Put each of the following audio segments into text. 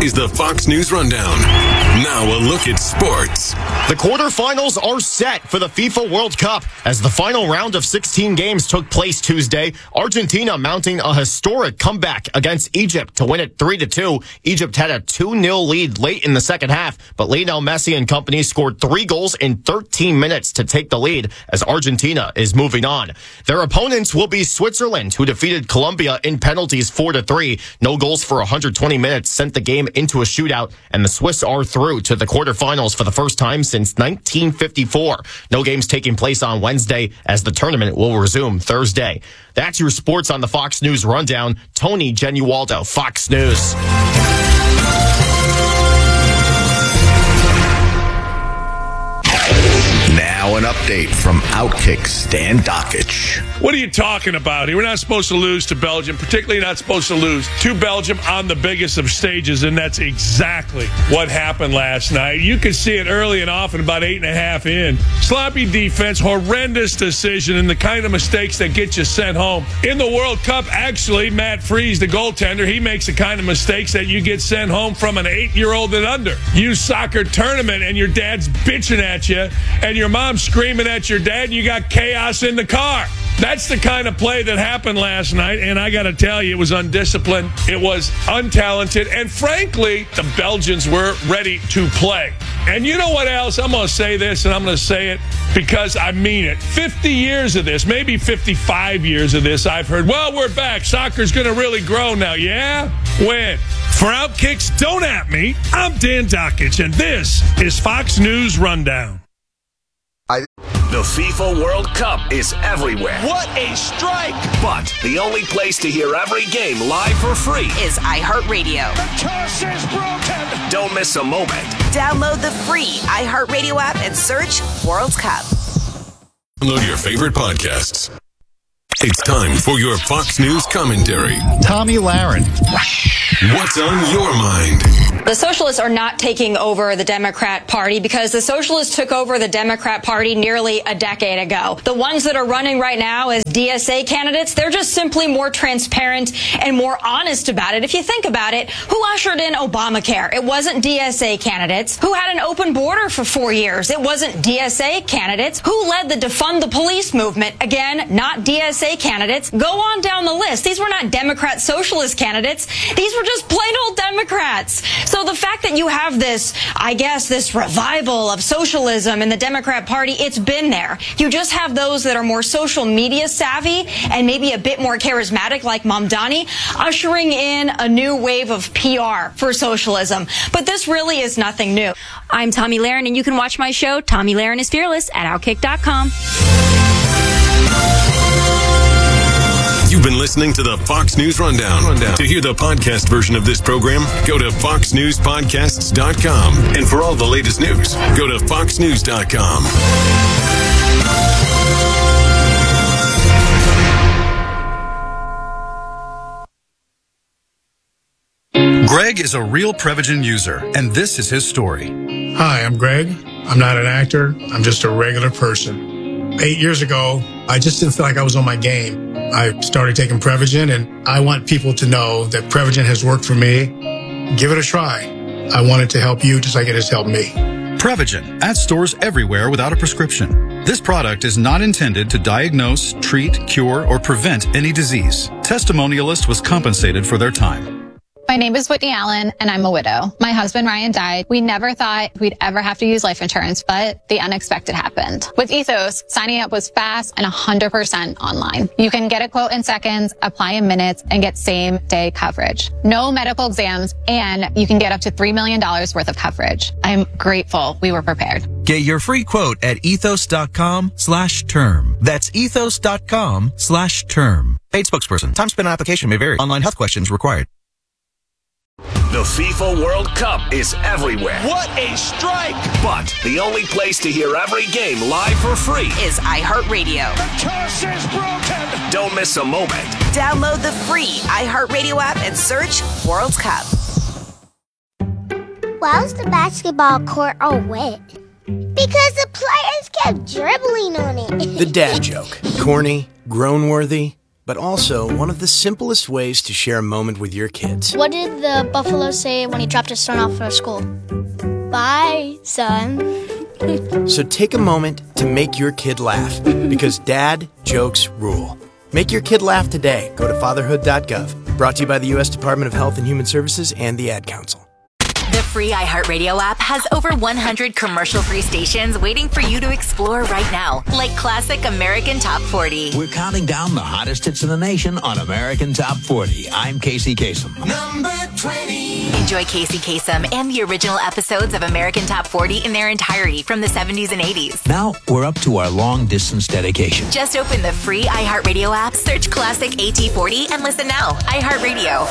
is the Fox News Rundown. Now a look at sports. The quarterfinals are set for the FIFA World Cup as the final round of 16 games took place Tuesday. Argentina mounting a historic comeback against Egypt to win it 3-2. Egypt had a 2-0 lead late in the second half, but Lionel Messi and company scored 3 goals in 13 minutes to take the lead as Argentina is moving on. Their opponents will be Switzerland, who defeated Colombia in penalties 4-3. No goals for 120 minutes sent the game into a shootout, and the Swiss are through to the quarterfinals for the first time since 1954. No games taking place on Wednesday as the tournament will resume Thursday. That's your sports on the Fox News Rundown. Tony Genualdo, Fox News. Now an update from Outkick Stan Dockich. What are you talking about here? We're not supposed to lose to Belgium, particularly not supposed to lose to Belgium on the biggest of stages, and that's exactly what happened last night. You could see it early and often, about 8.5 in. Sloppy defense, horrendous decision, and the kind of mistakes that get you sent home. In the World Cup, actually, Matt Freese, the goaltender, he makes the kind of mistakes that you get sent home from an 8-year-old and under. Youth soccer tournament, and your dad's bitching at you, and your mom's screaming at your dad, and you got chaos in the car. That's the kind of play that happened last night, and I got to tell you, it was undisciplined, it was untalented, and frankly, the Belgians were ready to play. And you know what else? I'm going to say this, and I'm going to say it because I mean it. 50 years of this, maybe 55 years of this, I've heard, well, we're back. Soccer's going to really grow now. Yeah? When? For Outkicks, don't at me. I'm Dan Dockich, and this is Fox News Rundown. The FIFA World Cup is everywhere. What a strike! But the only place to hear every game live for free is iHeartRadio. The curse is broken! Don't miss a moment. Download the free iHeartRadio app and search World Cup. Download your favorite podcasts. It's time for your Fox News commentary. Tomi Lahren. What's on your mind? The socialists are not taking over the Democrat Party because the socialists took over the Democrat Party nearly a decade ago. The ones that are running right now as DSA candidates, they're just simply more transparent and more honest about it. If you think about it, who ushered in Obamacare? It wasn't DSA candidates. Who had an open border for 4 years? It wasn't DSA candidates. Who led the defund the police movement? Again, not DSA candidates. Go on down the list. These were not Democrat socialist candidates. These were just plain old Democrats. So the fact that you have this, I guess, this revival of socialism in the Democrat Party, it's been there. You just have those that are more social media savvy and maybe a bit more charismatic like Mamdani ushering in a new wave of PR for socialism. But this really is nothing new. I'm Tomi Lahren, and you can watch my show, Tomi Lahren is Fearless, at Outkick.com. You've been listening to the Fox News Rundown. To hear the podcast version of this program, go to foxnewspodcasts.com. And for all the latest news, go to foxnews.com. Greg is a real Prevagen user, and this is his story. Hi, I'm Greg. I'm not an actor. I'm just a regular person. 8 years ago, I just didn't feel like I was on my game. I started taking Prevagen, and I want people to know that Prevagen has worked for me. Give it a try. I want it to help you just like it has helped me. Prevagen, at stores everywhere without a prescription. This product is not intended to diagnose, treat, cure, or prevent any disease. Testimonialist was compensated for their time. My name is Whitney Allen, and I'm a widow. My husband, Ryan, died. We never thought we'd ever have to use life insurance, but the unexpected happened. With Ethos, signing up was fast and 100% online. You can get a quote in seconds, apply in minutes, and get same-day coverage. No medical exams, and you can get up to $3 million worth of coverage. I'm grateful we were prepared. Get your free quote at ethos.com/term. That's ethos.com/term. Paid spokesperson. Time spent on application may vary. Online health questions required. The FIFA World Cup is everywhere. What a strike! But the only place to hear every game live for free is iHeartRadio. The curse is broken! Don't miss a moment. Download the free iHeartRadio app and search World Cup. Why was the basketball court all wet? Because the players kept dribbling on it. The dad joke. Corny, groan-worthy, but also one of the simplest ways to share a moment with your kids. What did the buffalo say when he dropped his son off at school? Bye, son. So take a moment to make your kid laugh, because dad jokes rule. Make your kid laugh today. Go to fatherhood.gov. Brought to you by the U.S. Department of Health and Human Services and the Ad Council. The free iHeartRadio app has over 100 commercial-free stations waiting for you to explore right now, like classic American Top 40. We're counting down the hottest hits in the nation on American Top 40. I'm Casey Kasem. Number 20. Enjoy Casey Kasem and the original episodes of American Top 40 in their entirety from the 70s and 80s. Now we're up to our long-distance dedication. Just open the free iHeartRadio app, search classic AT40, and listen now. iHeartRadio.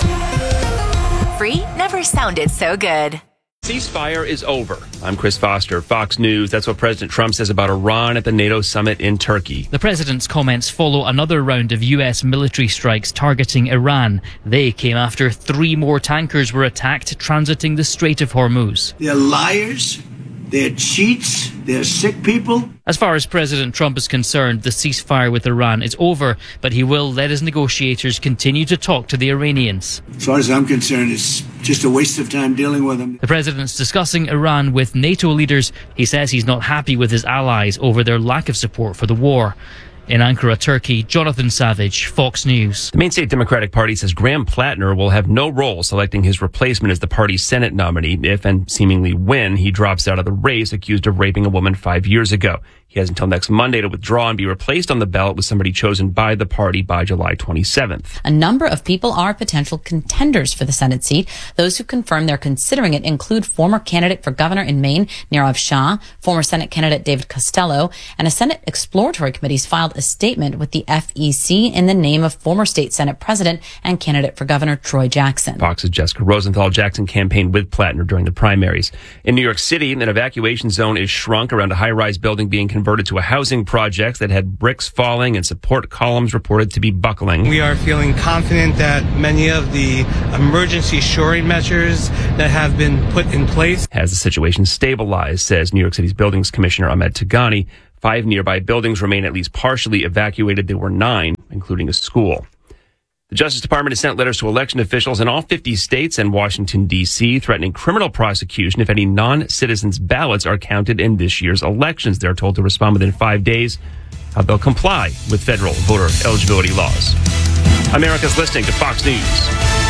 Free never sounded so good. Ceasefire is over. I'm Chris Foster, Fox News. That's what President Trump says about Iran at the NATO summit in Turkey. The president's comments follow another round of U.S. military strikes targeting Iran. They came after 3 more tankers were attacked transiting the Strait of Hormuz. They're liars. They're cheats. They're sick people. As far as President Trump is concerned, the ceasefire with Iran is over, but he will let his negotiators continue to talk to the Iranians. As far as I'm concerned, it's just a waste of time dealing with them. The president's discussing Iran with NATO leaders. He says he's not happy with his allies over their lack of support for the war. In Ankara, Turkey, Jonathan Savage, Fox News. The main state Democratic Party says Graham Plattner will have no role selecting his replacement as the party's Senate nominee if, and seemingly when, he drops out of the race accused of raping a woman 5 years ago. He has until next Monday to withdraw and be replaced on the ballot with somebody chosen by the party by July 27th. A number of people are potential contenders for the Senate seat. Those who confirm they're considering it include former candidate for governor in Maine, Nirav Shah, former Senate candidate David Costello, and a Senate exploratory committee's filed a statement with the FEC in the name of former state Senate president and candidate for governor Troy Jackson. Fox's Jessica Rosenthal. Jackson campaigned with Plattner during the primaries. In New York City, an evacuation zone is shrunk around a high-rise building being converted to a housing project that had bricks falling and support columns reported to be buckling. We are feeling confident that many of the emergency shoring measures that have been put in place has the situation stabilized, says New York City's Buildings Commissioner Ahmed Tagani. 5 nearby buildings remain at least partially evacuated. There were 9, including a school. The Justice Department has sent letters to election officials in all 50 states and Washington, D.C., threatening criminal prosecution if any non-citizens' ballots are counted in this year's elections. They're told to respond within 5 days how they'll comply with federal voter eligibility laws. America's listening to Fox News.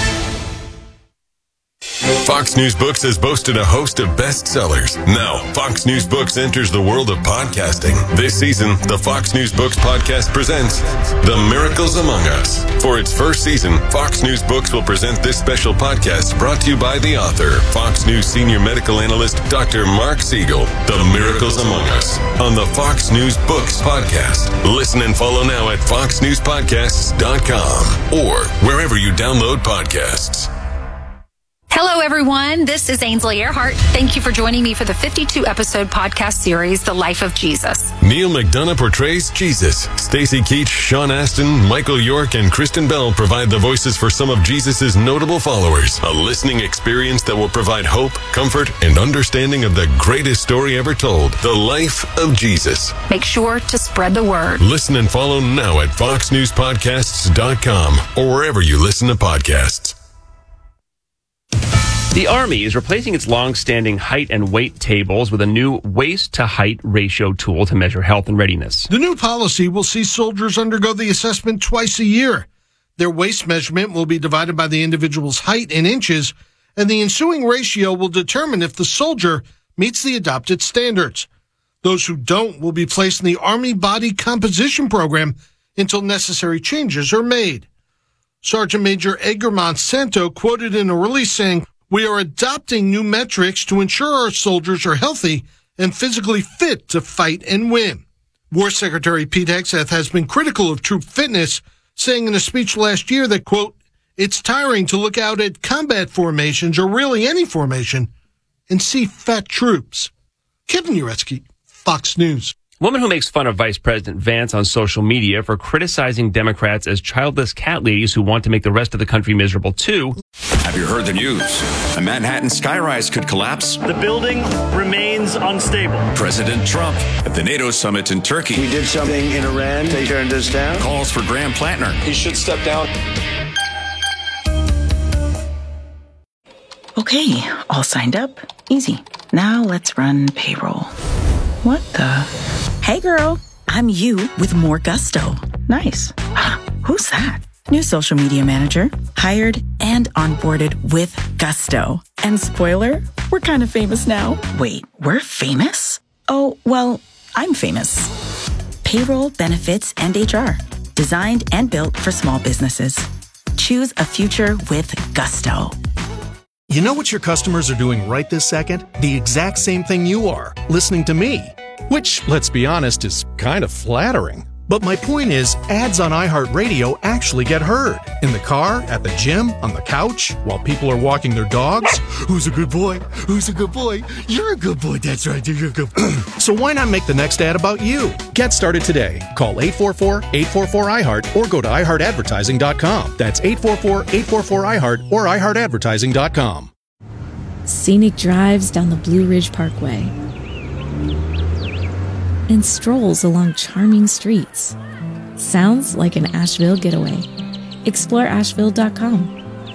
Fox News Books has boasted a host of bestsellers. Now, Fox News Books enters the world of podcasting. This season, the Fox News Books podcast presents The Miracles Among Us. For its first season, Fox News Books will present this special podcast brought to you by the author, Fox News senior medical analyst, Dr. Mark Siegel. The Miracles Among Us on the Fox News Books podcast. Listen and follow now at foxnewspodcasts.com or wherever you download podcasts. Hello, everyone. This is Ainsley Earhart. Thank you for joining me for the 52-episode podcast series, The Life of Jesus. Neil McDonough portrays Jesus. Stacey Keach, Sean Astin, Michael York, and Kristen Bell provide the voices for some of Jesus' notable followers. A listening experience that will provide hope, comfort, and understanding of the greatest story ever told, the life of Jesus. Make sure to spread the word. Listen and follow now at foxnewspodcasts.com or wherever you listen to podcasts. The Army is replacing its long-standing height and weight tables with a new waist-to-height ratio tool to measure health and readiness. The new policy will see soldiers undergo the assessment twice a year. Their waist measurement will be divided by the individual's height in inches, and the ensuing ratio will determine if the soldier meets the adopted standards. Those who don't will be placed in the Army Body Composition Program until necessary changes are made. Sergeant Major Edgar Monsanto quoted in a release saying, "We are adopting new metrics to ensure our soldiers are healthy and physically fit to fight and win." War Secretary Pete Hegseth has been critical of troop fitness, saying in a speech last year that, quote, "It's tiring to look out at combat formations or really any formation and see fat troops." Kevin Uretsky, Fox News. Woman who makes fun of Vice President Vance on social media for criticizing Democrats as childless cat ladies who want to make the rest of the country miserable too. Have you heard the news? A Manhattan skyrise could collapse. The building remains unstable. President Trump at the NATO summit in Turkey. We did something in Iran. They turned us down. Calls for Graham Plattner. He should step down. Okay, all signed up. Easy. Now let's run payroll. What the? Hey girl, I'm you with more gusto. Nice. Who's that? New social media manager. Hired and onboarded with gusto. And spoiler, we're kind of famous now. Wait, we're famous? Oh, well, I'm famous. Payroll, benefits, and HR. Designed and built for small businesses. Choose a future with gusto. You know what your customers are doing right this second? The exact same thing you are, listening to me. Which, let's be honest, is kind of flattering. But my point is, ads on iHeartRadio actually get heard. In the car, at the gym, on the couch, while people are walking their dogs. Who's a good boy? Who's a good boy? You're a good boy, that's right, you're a good boy. So why not make the next ad about you? Get started today. Call 844-844-iHeart or go to iHeartAdvertising.com. That's 844-844-iHeart or iHeartAdvertising.com. Scenic drives down the Blue Ridge Parkway and strolls along charming streets. Sounds like an Asheville getaway. Explore Asheville.com.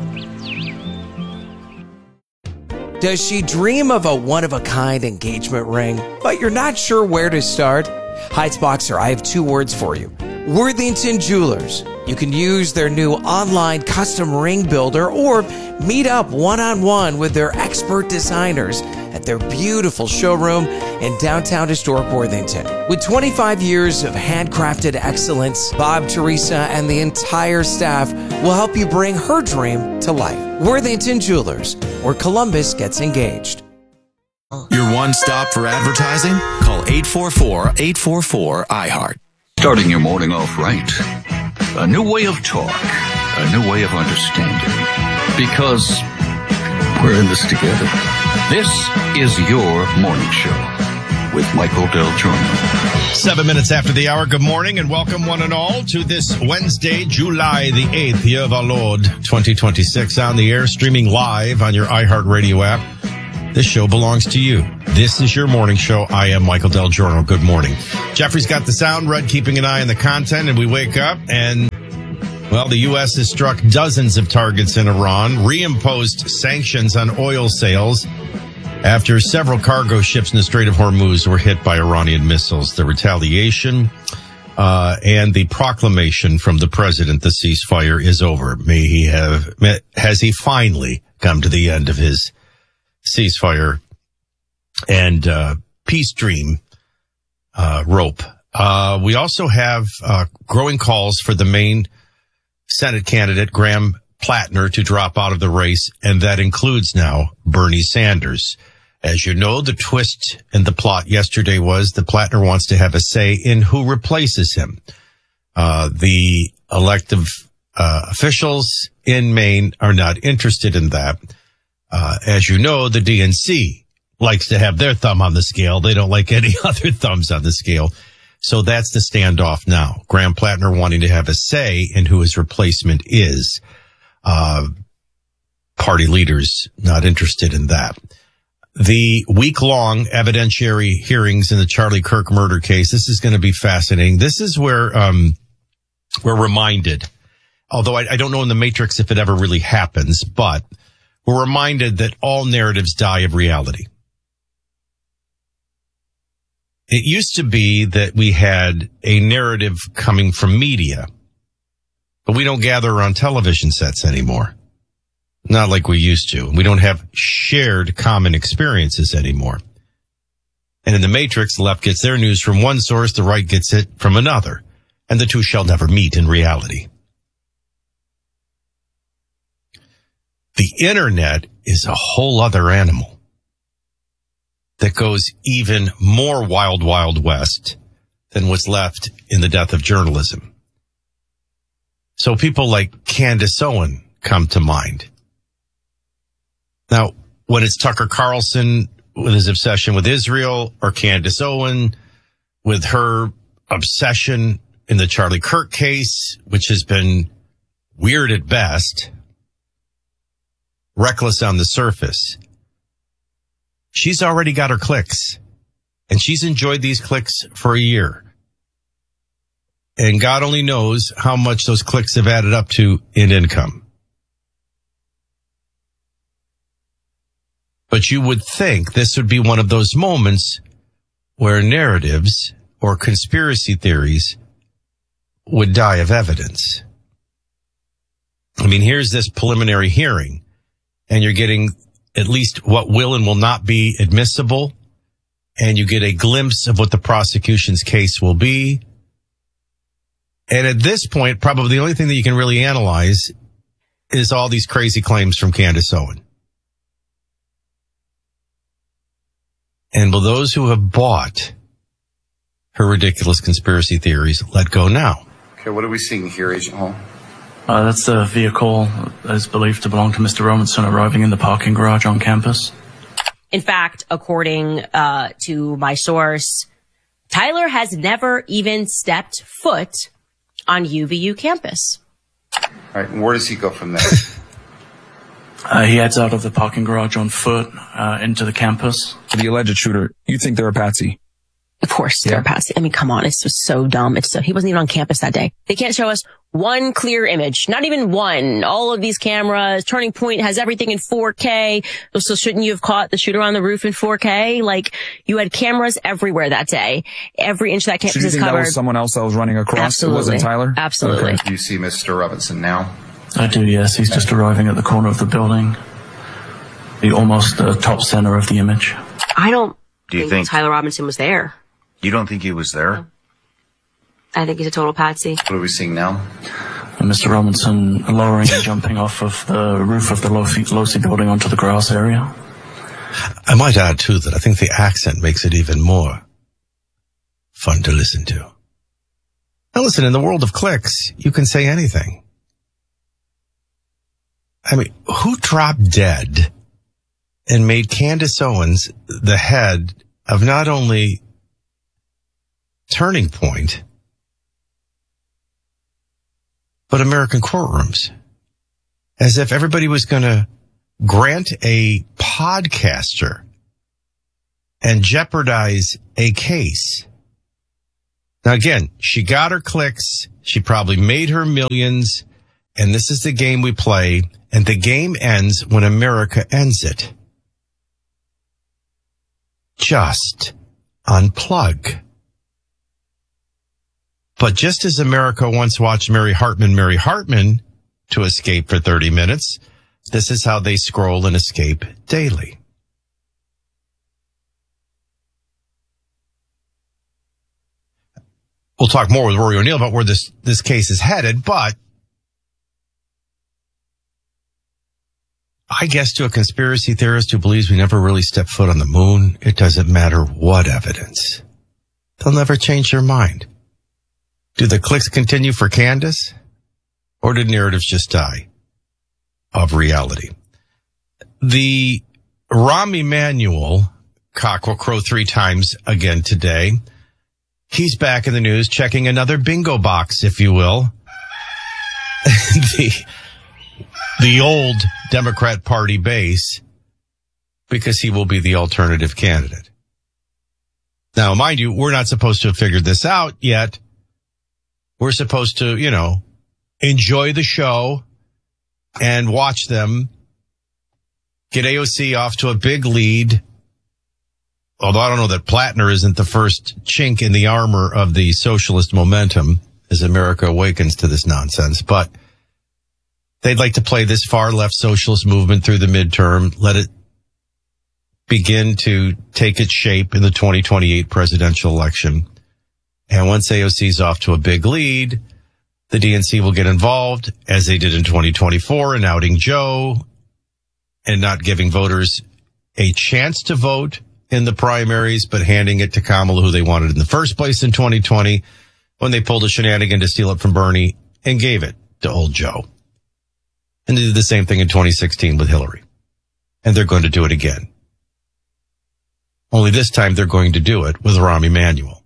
Does she dream of a one-of-a-kind engagement ring, but you're not sure where to start? Heights Boxer, I have two words for you. Worthington Jewelers. You can use their new online custom ring builder or meet up one-on-one with their expert designers at their beautiful showroom in downtown historic Worthington. With 25 years of handcrafted excellence, Bob, Teresa, and the entire staff will help you bring her dream to life. Worthington Jewelers, where Columbus gets engaged. Your one stop for advertising? Call 844-844-iHeart. Starting your morning off right. A new way of talk. A new way of understanding. Because we're in this together. This is your morning show with Michael Del Giorno. 7 minutes after the hour. Good morning and welcome one and all to this Wednesday, July the 8th, year of our Lord 2026, on the air, streaming live on your iHeartRadio app. This show belongs to you. This is your morning show. I am Michael Del Giorno. Good morning. Jeffrey's got the sound, Red keeping an eye on the content, and we wake up and, well, the U.S. has struck dozens of targets in Iran, reimposed sanctions on oil sales after several cargo ships in the Strait of Hormuz were hit by Iranian missiles. The retaliation and the proclamation from the president, the ceasefire is over. Has he finally come to the end of his ceasefire and peace dream rope. We also have growing calls for the Maine Senate candidate, Graham Plattner, to drop out of the race, and that includes now Bernie Sanders. As you know, the twist in the plot yesterday was that Plattner wants to have a say in who replaces him. The elective officials in Maine are not interested in that. As you know, the DNC likes to have their thumb on the scale. They don't like any other thumbs on the scale. So that's the standoff now. Graham Plattner wanting to have a say in who his replacement is. Party leaders not interested in that. The week-long evidentiary hearings in the Charlie Kirk murder case. This is going to be fascinating. This is where we're reminded, although I don't know in the Matrix if it ever really happens, but we're reminded that all narratives die of reality. It used to be that we had a narrative coming from media, but we don't gather around television sets anymore. Not like we used to. We don't have shared common experiences anymore. And in the Matrix, the left gets their news from one source, the right gets it from another, and the two shall never meet in reality. The internet is a whole other animal that goes even more wild, wild west than what's left in the death of journalism. So people like Candace Owen come to mind. Now, when it's Tucker Carlson with his obsession with Israel, or Candace Owen with her obsession in the Charlie Kirk case, which has been weird at best, reckless on the surface. She's already got her clicks, and she's enjoyed these clicks for a year. And God only knows how much those clicks have added up to in income. But you would think this would be one of those moments where narratives or conspiracy theories would die of evidence. I mean, here's this preliminary hearing, and you're getting at least what will and will not be admissible, and you get a glimpse of what the prosecution's case will be. And at this point, probably the only thing that you can really analyze is all these crazy claims from Candace Owen. And will those who have bought her ridiculous conspiracy theories let go now? Okay, what are we seeing here, Agent Hall? That's the vehicle that is believed to belong to Mr. Robinson arriving in the parking garage on campus. In fact, according to my source, Tyler has never even stepped foot on UVU campus. All right, and where does he go from there? He heads out of the parking garage on foot into the campus. The alleged shooter, you think they're a patsy? Of course, they're a patsy. I mean, come on, it's just so dumb. He wasn't even on campus that day. They can't show us one clear image, not even one. All of these cameras, Turning Point has everything in 4K. So shouldn't you have caught the shooter on the roof in 4K? Like, you had cameras everywhere that day. Every inch of that campus is covered. So you think that was someone else that was running across? Absolutely. It wasn't Tyler? Absolutely. Okay. Do you see Mr. Robinson now? I do, yes. He's just arriving at the corner of the building. Almost the top center of the image. I don't Do you think Tyler Robinson was there. You don't think he was there? I think he's a total patsy. What are we seeing now? And Mr. Robinson lowering and jumping off of the roof of the Losi building onto the grass area. I might add, too, that I think the accent makes it even more fun to listen to. Now, listen, in the world of clicks, you can say anything. I mean, who dropped dead and made Candace Owens the head of not only Turning Point, but American courtrooms? As if everybody was going to grant a podcaster and jeopardize a case. Now, again, she got her clicks. She probably made her millions. And this is the game we play. And the game ends when America ends it. Just unplug. But just as America once watched Mary Hartman to escape for 30 minutes, this is how they scroll and escape daily. We'll talk more with Rory O'Neill about where this case is headed, but I guess to a conspiracy theorist who believes we never really stepped foot on the moon, it doesn't matter what evidence. They'll never change their mind. Do the clicks continue for Candace? Or did narratives just die of reality? The Rahm Emanuel cock will crow 3 times again today. He's back in the news, checking another bingo box, if you will. The old Democrat Party base, because he will be the alternative candidate. Now, mind you, we're not supposed to have figured this out yet. We're supposed to, enjoy the show and watch them get AOC off to a big lead. Although I don't know that Plattner isn't the first chink in the armor of the socialist momentum as America awakens to this nonsense. But they'd like to play this far left socialist movement through the midterm, let it begin to take its shape in the 2028 presidential election. And once AOC's off to a big lead, the DNC will get involved, as they did in 2024, in outing Joe and not giving voters a chance to vote in the primaries, but handing it to Kamala, who they wanted in the first place in 2020, when they pulled a shenanigan to steal it from Bernie and gave it to old Joe. And they did the same thing in 2016 with Hillary. And they're going to do it again. Only this time they're going to do it with Rahm Emanuel.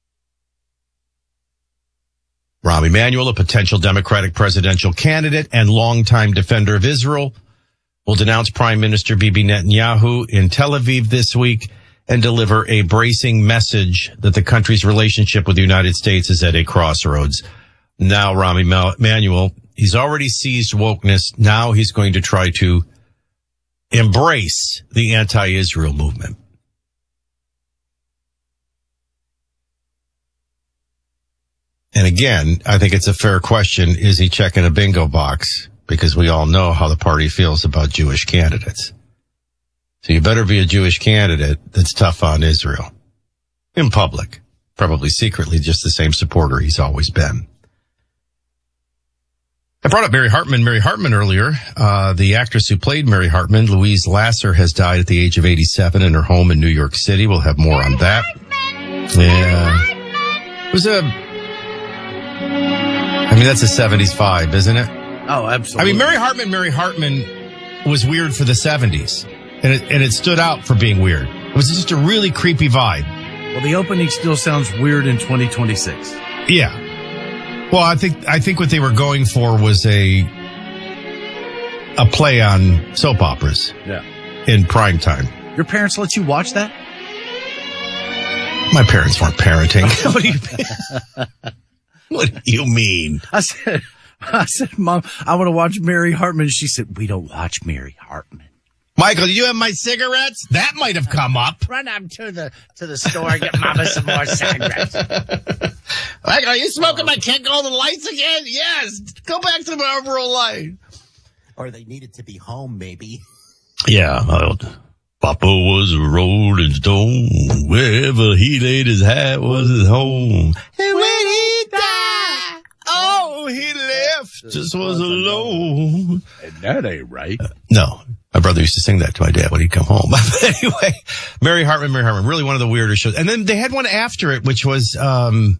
Rahm Emanuel, a potential Democratic presidential candidate and longtime defender of Israel, will denounce Prime Minister Bibi Netanyahu in Tel Aviv this week and deliver a bracing message that the country's relationship with the United States is at a crossroads. Now, Rahm Emanuel, he's already seized wokeness. Now he's going to try to embrace the anti-Israel movement. And again, I think it's a fair question. Is he checking a bingo box? Because we all know how the party feels about Jewish candidates. So you better be a Jewish candidate that's tough on Israel. In public. Probably secretly just the same supporter he's always been. I brought up Mary Hartman earlier. The actress who played Mary Hartman, Louise Lasser, has died at the age of 87 in her home in New York City. We'll have more on that. Yeah. It was that's a 70s vibe, isn't it? Oh, absolutely. Mary Hartman was weird for the 70s. And it stood out for being weird. It was just a really creepy vibe. Well, the opening still sounds weird in 2026. Yeah. Well, I think what they were going for was a play on soap operas. Yeah. In prime time. Your parents let you watch that? My parents weren't parenting. What do you mean? I said, Mom, I want to watch Mary Hartman. She said, we don't watch Mary Hartman. Michael, do you have my cigarettes? That might have come up. Run up to the store and get Mama some more cigarettes. Michael, are you smoking my Can't Golden Lights again? Yes. Go back to the Marlboro Light. Or they needed to be home, maybe. Yeah. Papa was a rolling stone. Wherever he laid his hat was his home. And when he died, he left us was alone. And that ain't right. No. My brother used to sing that to my dad when he'd come home. But anyway, Mary Hartman, really one of the weirder shows. And then they had one after it, which was, oh,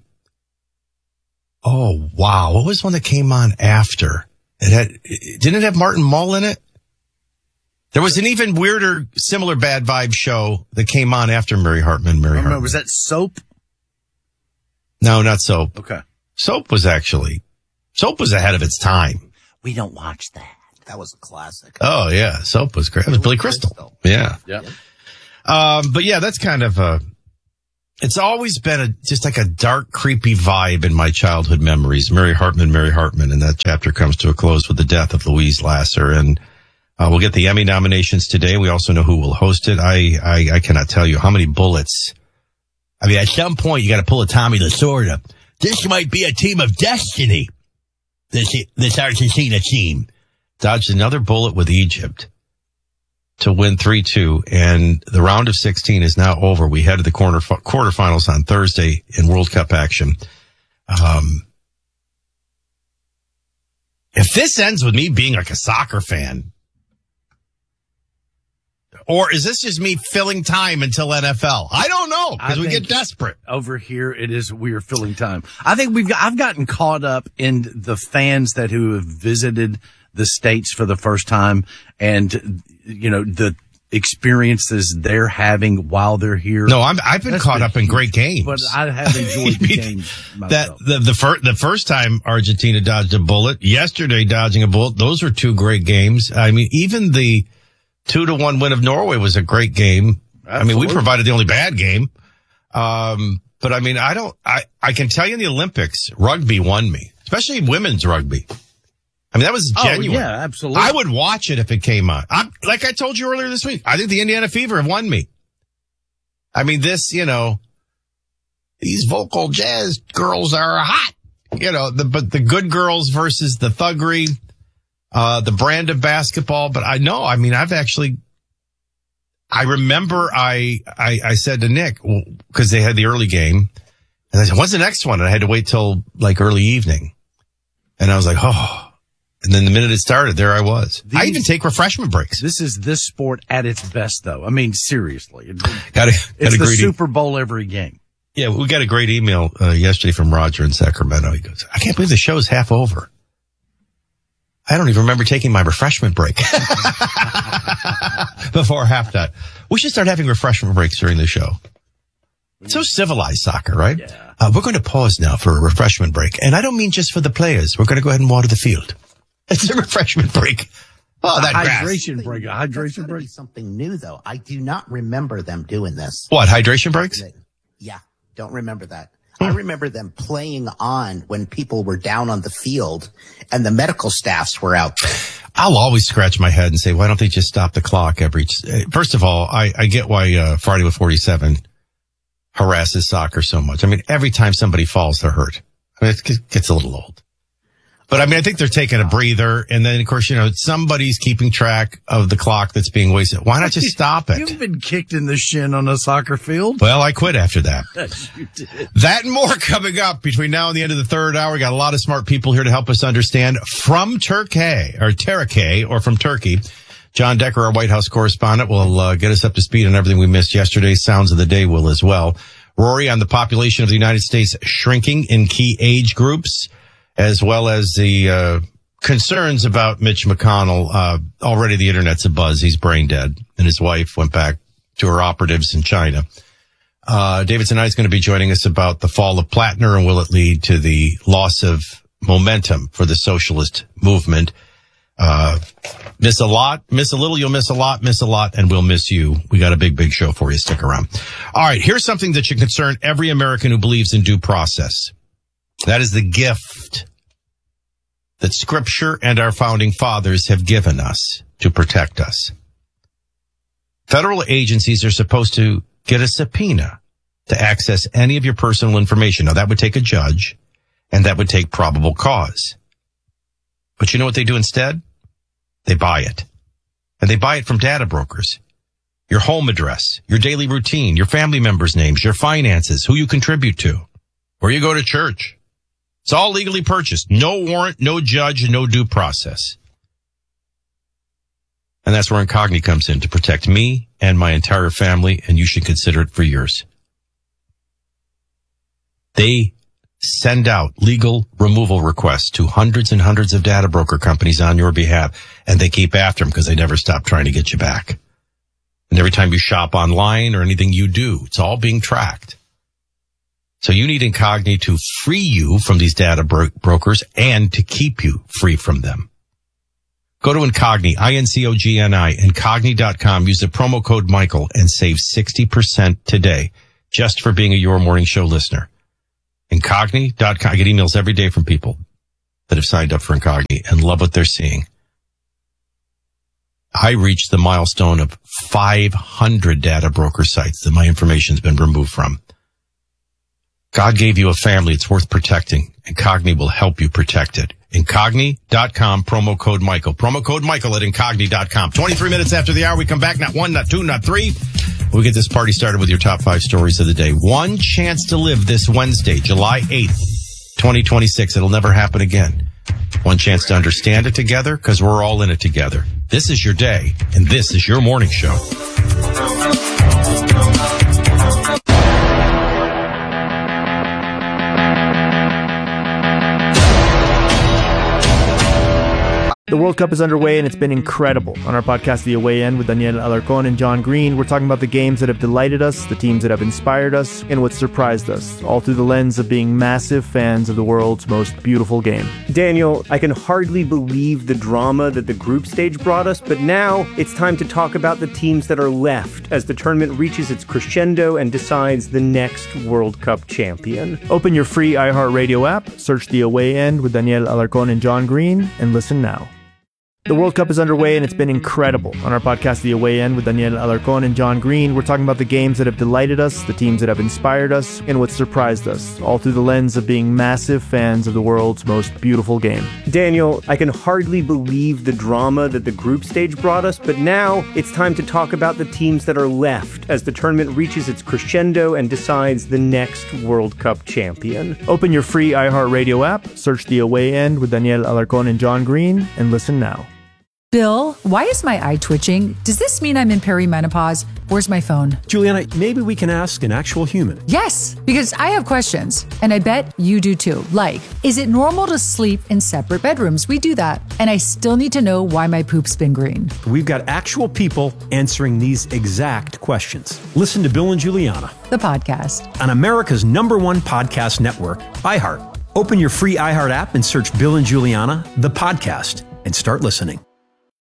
wow. What was one that came on after? Didn't it have Martin Mull in it? There was an even weirder, similar bad vibe show that came on after Mary Hartman. Was that Soap? No, not Soap. Okay. Soap was ahead of its time. We don't watch that. That was a classic. Oh, yeah. Soap was great. It was Billy Crystal. Yeah. Yeah. But yeah, that's kind of it's always been just like a dark, creepy vibe in my childhood memories. Mary Hartman, and that chapter comes to a close with the death of Louise Lasser. And we'll get the Emmy nominations today. We also know who will host it. I cannot tell you how many bullets. At some point, you got to pull a Tommy Lasorda. This might be a team of destiny. This Argentina team dodged another bullet with Egypt to win 3-2, and the round of 16 is now over. We head to the quarterfinals on Thursday in World Cup action. If this ends with me being like a soccer fan, or is this just me filling time until NFL? I don't know, because we get desperate. Over here, we are filling time. I think I've gotten caught up in the fans who have visited the States for the first time and, the experiences they're having while they're here. No, I've been caught up in great games. But I have enjoyed the games myself. The first time Argentina dodged a bullet, yesterday dodging a bullet, those were two great games. Even the 2-1 win of Norway was a great game. Absolutely. We provided the only bad game. But I can tell you in the Olympics, rugby won me, especially women's rugby. That was genuine. Oh, yeah, absolutely. I would watch it if it came on. Like I told you earlier this week, I think the Indiana Fever have won me. These vocal jazz girls are hot. But the good girls versus the thuggery, the brand of basketball. But I remember I said to Nick, because they had the early game, and I said, when's the next one? And I had to wait till early evening. And I was like, oh. And then the minute it started, there I was. I even take refreshment breaks. This is this sport at its best, though. Seriously. It's the Super Bowl every game. Yeah, we got a great email yesterday from Roger in Sacramento. He goes, I can't believe the show's half over. I don't even remember taking my refreshment break before halftime. We should start having refreshment breaks during the show. It's so civilized, soccer, right? Yeah. We're going to pause now for a refreshment break. And I don't mean just for the players. We're going to go ahead and water the field. It's a refreshment break Oh, that hydration break. A hydration break. Something new, though. I do not remember them doing this. What, hydration breaks? Yeah, don't remember that. I remember them playing on when people were down on the field and the medical staffs were out there. I'll always scratch my head and say, why don't they just stop the clock first of all, I get why Friday with 47 harasses soccer so much. I mean, every time somebody falls, they're hurt. I mean, it gets a little old. But I mean, I think they're taking a breather. And then, of course, somebody's keeping track of the clock that's being wasted. Why not just stop it? You've been kicked in the shin on a soccer field. Well, I quit after that. Yes, you did. That and more coming up between now and the end of the third hour. We got a lot of smart people here to help us understand from Turkey or from Turkey. John Decker, our White House correspondent, will get us up to speed on everything we missed yesterday. Sounds of the day will as well. Rory on the population of the United States shrinking in key age groups, as well as the concerns about Mitch McConnell. Already the internet's abuzz. He's brain dead, and his wife went back to her operatives in China. David tonight is going to be joining us about the fall of Plattner, and will it lead to the loss of momentum for the socialist movement? Miss a lot, miss a little, you'll miss a lot, and we'll miss you. We got a big show for you. Stick around. All right, here's something that should concern every American who believes in due process. That is the gift that Scripture and our founding fathers have given us to protect us. Federal agencies are supposed to get a subpoena to access any of your personal information. Now, that would take a judge, and that would take probable cause. But you know what they do instead? They buy it. And they buy it from data brokers. Your home address, your daily routine, your family members' names, your finances, who you contribute to, where you go to church. It's all legally purchased. No warrant, no judge, no due process. And that's where Incogni comes in to protect me and my entire family, and you should consider it for yours. They send out legal removal requests to hundreds and hundreds of data broker companies on your behalf, and they keep after them because they never stop trying to get you back. And every time you shop online or anything you do, it's all being tracked. So you need Incogni to free you from these data brokers and to keep you free from them. Go to Incogni, INCOGNI, Incogni.com. Use the promo code Michael and save 60% today just for being a Your Morning Show listener. Incogni.com. I get emails every day from people that have signed up for Incogni and love what they're seeing. I reached the milestone of 500 data broker sites that my information's been removed from. God gave you a family. It's worth protecting. Incogni will help you protect it. Incogni.com, promo code Michael. Promo code Michael at Incogni.com. 23 minutes after the hour, we come back. Not one, not two, not three. We'll get this party started with your top 5 stories of the day. One chance to live this Wednesday, July 8th, 2026. It'll never happen again. One chance to understand it together, because we're all in it together. This is your day, and this is your morning show. The World Cup is underway and it's been incredible. On our podcast, The Away End, with Daniel Alarcón and John Green, we're talking about the games that have delighted us, the teams that have inspired us, and what surprised us, all through the lens of being massive fans of the world's most beautiful game. Daniel, I can hardly believe the drama that the group stage brought us, but now it's time to talk about the teams that are left as the tournament reaches its crescendo and decides the next World Cup champion. Open your free iHeartRadio app, search The Away End with Daniel Alarcón and John Green, and listen now. The World Cup is underway and it's been incredible. On our podcast, The Away End, with Daniel Alarcón and John Green, we're talking about the games that have delighted us, the teams that have inspired us, and what surprised us, all through the lens of being massive fans of the world's most beautiful game. Daniel, I can hardly believe the drama that the group stage brought us, but now it's time to talk about the teams that are left as the tournament reaches its crescendo and decides the next World Cup champion. Open your free iHeartRadio app, search The Away End with Daniel Alarcón and John Green, and listen now. Bill, why is my eye twitching? Does this mean I'm in perimenopause? Where's my phone? Juliana, maybe we can ask an actual human. Yes, because I have questions, and I bet you do too. Like, is it normal to sleep in separate bedrooms? We do that. And I still need to know why my poop's been green. We've got actual people answering these exact questions. Listen to Bill and Juliana, the podcast, on America's #1 podcast network, iHeart. Open your free iHeart app and search Bill and Juliana, the podcast, and start listening.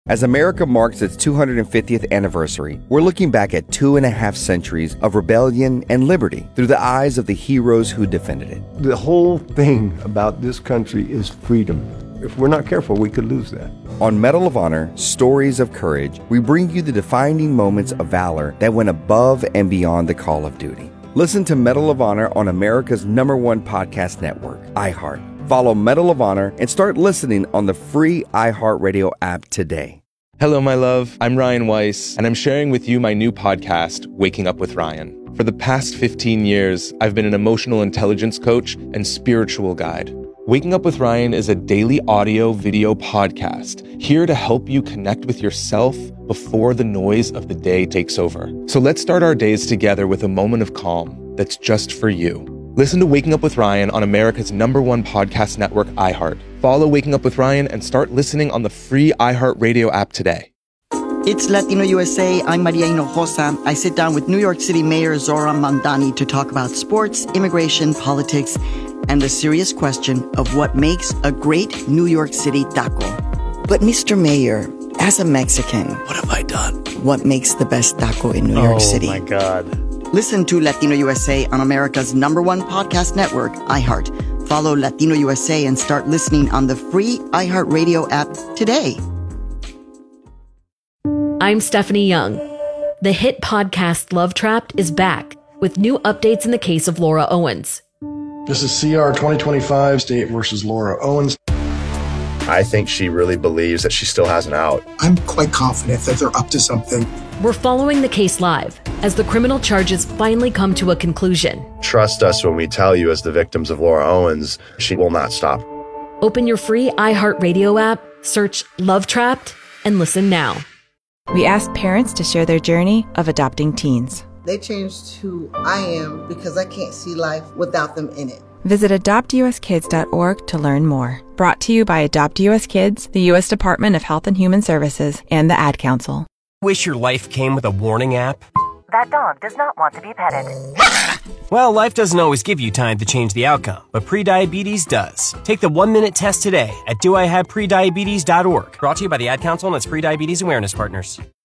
As America marks its 250th anniversary, we're looking back at 2.5 centuries of rebellion and liberty through the eyes of the heroes who defended it. The whole thing about this country is freedom. If we're not careful, we could lose that. On Medal of Honor, Stories of Courage, we bring you the defining moments of valor that went above and beyond the call of duty. Listen to Medal of Honor on America's #1 podcast network, iHeart. Follow Medal of Honor and start listening on the free iHeartRadio app today. Hello, my love. I'm Ryan Weiss, and I'm sharing with you my new podcast, Waking Up with Ryan. For the past 15 years, I've been an emotional intelligence coach and spiritual guide. Waking Up with Ryan is a daily audio video podcast here to help you connect with yourself before the noise of the day takes over. So let's start our days together with a moment of calm that's just for you. Listen to Waking Up with Ryan on America's #1 podcast network, iHeart. Follow Waking Up with Ryan and start listening on the free iHeartRadio app today. It's Latino USA. I'm Maria Hinojosa. I sit down with New York City Mayor Zoran Mandani to talk about sports, immigration, politics, and the serious question of what makes a great New York City taco. But Mr. Mayor, as a Mexican, what have I done? What makes the best taco in New York City? Oh my God. Listen to Latino USA on America's #1 podcast network, iHeart. Follow Latino USA and start listening on the free iHeartRadio app today. I'm Stephanie Young. The hit podcast Love Trapped is back with new updates in the case of Laura Owens. This is CR 2025, State versus Laura Owens. I think she really believes that she still has an out. I'm quite confident that they're up to something. We're following the case live as the criminal charges finally come to a conclusion. Trust us when we tell you, as the victims of Laura Owens, she will not stop. Open your free iHeartRadio app, search Love Trapped, and listen now. We asked parents to share their journey of adopting teens. They changed who I am because I can't see life without them in it. Visit adoptuskids.org to learn more. Brought to you by Adopt US Kids, the U.S. Department of Health and Human Services, and the Ad Council. Wish your life came with a warning app? That dog does not want to be petted. Well, life doesn't always give you time to change the outcome, but prediabetes does. Take the 1-minute test today at doihaveprediabetes.org. Brought to you by the Ad Council and its prediabetes awareness partners.